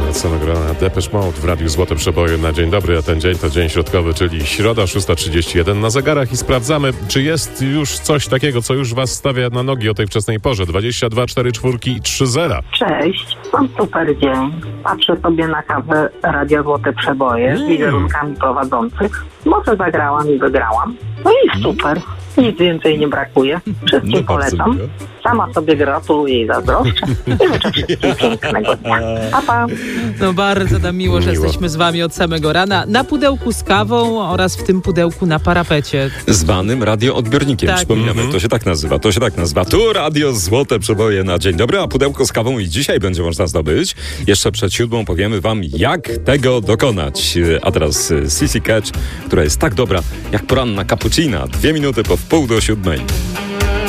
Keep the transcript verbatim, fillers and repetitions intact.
od samego rana Depeche Mode w Radiu Złote Przeboje na dzień dobry, a ten dzień to dzień środkowy, czyli środa szósta trzydzieści jeden na zegarach i sprawdzamy, czy jest już coś takiego, co już was stawia na nogi o tej wczesnej porze. dwadzieścia dwa, cztery czwórki i trzy zera. Cześć, mam super dzień. Patrzę sobie na kawę Radia Złote Przeboje z wizerunkami prowadzących. Może zagrałam i wygrałam. No i super. Nic więcej nie brakuje. Wszystkim No, polecam. miło. Sama sobie gratuluję i zazdroszczę. I życzę wszystkim pięknego dnia. Pa, pa. No bardzo nam miło, że Miło. jesteśmy z wami od samego rana. Na pudełku z kawą oraz w tym pudełku na parapecie. Zwanym radioodbiornikiem. Tak. Przypominamy, to się tak nazywa, to się tak nazywa. Tu Radio Złote Przeboje na dzień dobry, a pudełko z kawą i dzisiaj będzie można zdobyć. Jeszcze przed siódmą powiemy wam, jak tego dokonać. A teraz Sissy Catch, która jest tak dobra, jak poranna cappuccina. Dwie minuty po wpół do siódmej.